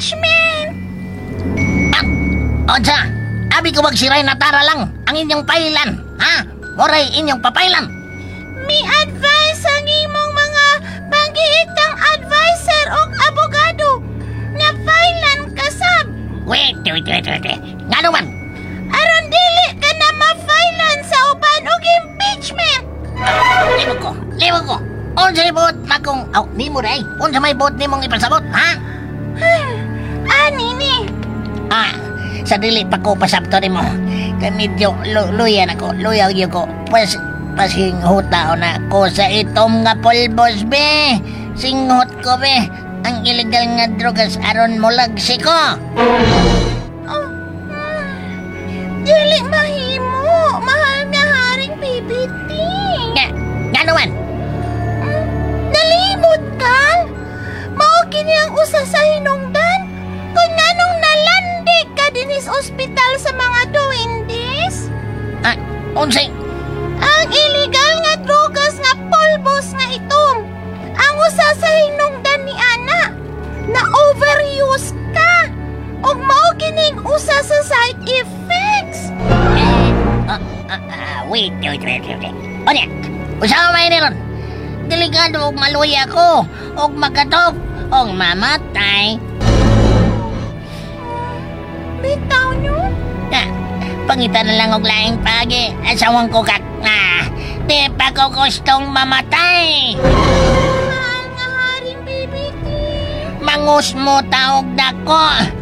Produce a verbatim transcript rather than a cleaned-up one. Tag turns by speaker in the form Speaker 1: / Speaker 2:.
Speaker 1: impeachment.
Speaker 2: Ah, Onsa, abi ko magsiray na tara lang ang inyong pailan, ha? Moray inyong papailan.
Speaker 1: Mi advice ang imong mga panggiitang advisor o abogado nga filean kasab.
Speaker 2: Wait, wait, wait, wait, wait. Nga naman,
Speaker 1: Aron dili ka na ma-filean sa uban og impeachment.
Speaker 2: libo ko, libo ko. Onsa ibot makong, aw, ni mo ray. Onsa may bot ni mong ipasabot, ha?
Speaker 1: Ani ni.
Speaker 2: Ah, sa dili pa ko pasabto ni mo. Kay medyo lu luyan ako, luyaw yun ko. Pas, pasinghot tao na ko sa itom nga pulbos, be. Singhot ko, be. Ang illegal nga drugas aron mo lagsi ko.
Speaker 1: Oh, hmm. Dili mahimo. Mahal nga haring P B T.
Speaker 2: Nga, nga naman.
Speaker 1: Hmm, Nalimot ka? Mao kini ang usa sa hinungdan? Kung nganong nalandi ka dinis ospital sa mga duwindis?
Speaker 2: Ah, unsay,
Speaker 1: Ang illegal nga drogas nga pulbos nga itom. Ang usa sa hinungdan ni Ana na overuse ka. Ug mao kining usa sa side effects.
Speaker 2: ah, ah, ah, wait, wait, wait, wait, wait. O niya, usawa may niron. Delikado og maluya ko, og makatok, og mamatay.
Speaker 1: Bitaw nyo?
Speaker 2: Ah, pangita na lang og laing pagi. Asawang ko kak. Ah, di pa ko gustong mamatay.
Speaker 1: Mahal nga haring B B T.
Speaker 2: Mangus mo taog dako.